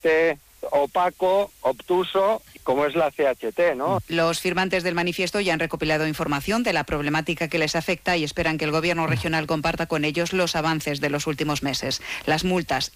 transparente, opaco, obtuso, como es la CHT, ¿no? Los firmantes del manifiesto ya han recopilado información de la problemática que les afecta y esperan que el Gobierno regional comparta con ellos los avances de los últimos meses. Las multas